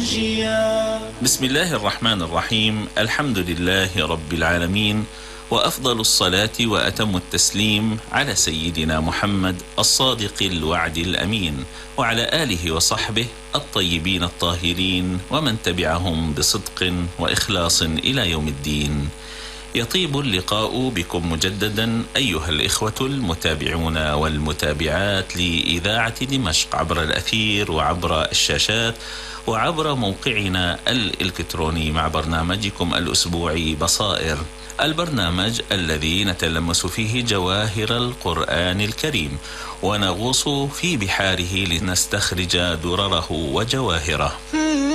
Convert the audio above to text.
منجيا. بسم الله الرحمن الرحيم. الحمد لله رب العالمين، وأفضل الصلاة وأتم التسليم على سيدنا محمد الصادق الوعد الأمين، وعلى آله وصحبه الطيبين الطاهرين، ومن تبعهم بصدق وإخلاص إلى يوم الدين. يطيب اللقاء بكم مجددا أيها الإخوة المتابعون والمتابعات لإذاعة دمشق عبر الأثير وعبر الشاشات وعبر موقعنا الإلكتروني مع برنامجكم الأسبوعي بصائر، البرنامج الذي نتلمس فيه جواهر القرآن الكريم ونغوص في بحاره لنستخرج درره وجواهره.